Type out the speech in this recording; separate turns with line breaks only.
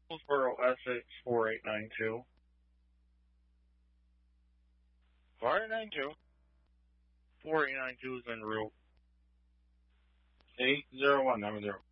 Hillsboro, Essex, 4892.
4892.
4892 is en route.
801, number 0.